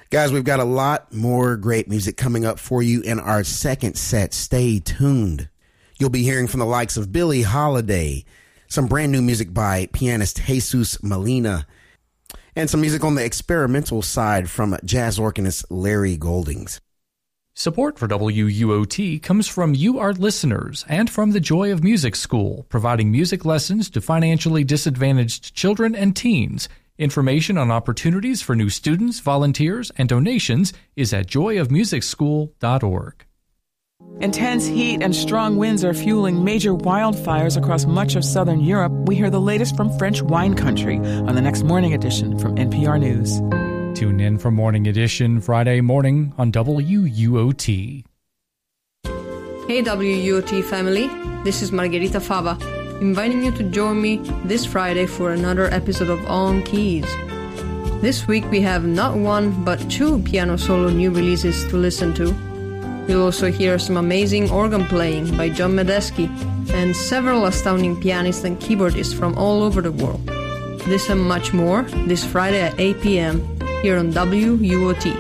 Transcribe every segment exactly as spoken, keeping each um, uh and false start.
Guys, we've got a lot more great music coming up for you in our second set. Stay tuned. You'll be hearing from the likes of Billie Holiday, some brand new music by pianist Jesus Molina, and some music on the experimental side from jazz organist Larry Goldings. Support for W U O T comes from you, our listeners, and from the Joy of Music School, providing music lessons to financially disadvantaged children and teens. Information on opportunities for new students, volunteers, and donations is at joy of music school dot org. Intense heat and strong winds are fueling major wildfires across much of southern Europe. We hear the latest from French wine country on the next Morning Edition from N P R News. Tune in for Morning Edition Friday morning on W U O T. Hey W U O T family, this is Margherita Fava, inviting you to join me this Friday for another episode of On Keys. This week we have not one but two piano solo new releases to listen to. You'll also hear some amazing organ playing by John Medeski and several astounding pianists and keyboardists from all over the world. This and much more this Friday at eight p.m. here on W U O T.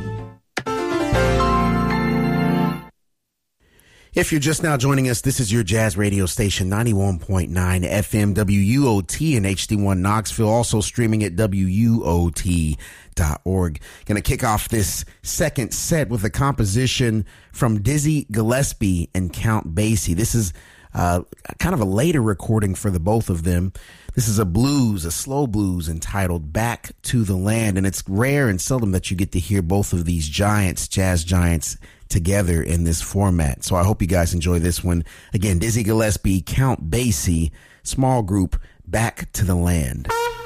If you're just now joining us, this is your jazz radio station, ninety-one point nine F M W U O T in H D one Knoxville, also streaming at W U O T dot org. Going to kick off this second set with a composition from Dizzy Gillespie and Count Basie. This is uh, kind of a later recording for the both of them. This is a blues, a slow blues entitled Back to the Land, and it's rare and seldom that you get to hear both of these giants, jazz giants, together in this format. So I hope you guys enjoy this one. Again, Dizzy Gillespie, Count Basie, small group, Back to the Land.